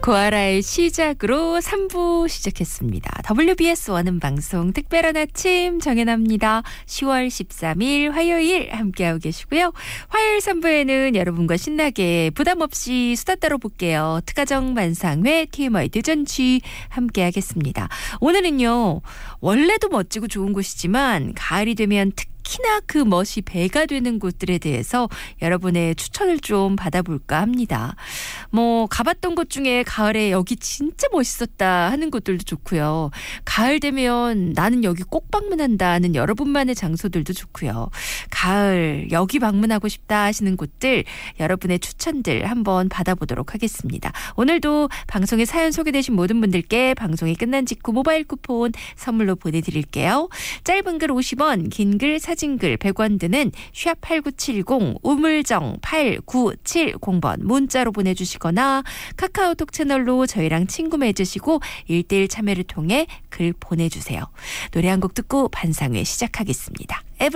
고아라의 시작으로 3부 시작했습니다. WBS 원음 방송 특별한 아침 정연아입니다. 10월 13일 화요일 함께하고 계시고요. 화요일 3부에는 여러분과 신나게 부담 없이 수다 떨어볼게요. 특가정 만상회 TMI 대전취 함께하겠습니다. 오늘은요. 원래도 멋지고 좋은 곳이지만 가을이 되면 특히나 그 멋이 배가 되는 곳들에 대해서 여러분의 추천을 좀 받아볼까 합니다. 가봤던 곳 중에 가을에 여기 진짜 멋있었다 하는 곳들도 좋고요. 가을 되면 나는 여기 꼭 방문한다 하는 여러분만의 장소들도 좋고요. 가을 여기 방문하고 싶다 하시는 곳들 여러분의 추천들 한번 받아보도록 하겠습니다. 오늘도 방송에 사연 소개되신 모든 분들께 방송이 끝난 직후 모바일 쿠폰 선물로 보내드릴게요. 짧은 글 50원, 긴 글 사진글 100원 드는 샵8970 우물정 8970번 문자로 보내주시거나 카카오톡 채널로 저희랑 친구 맺으시고 1:1 참여를 통해 글 보내주세요. 노래 한 곡 듣고 반상회 시작하겠습니다.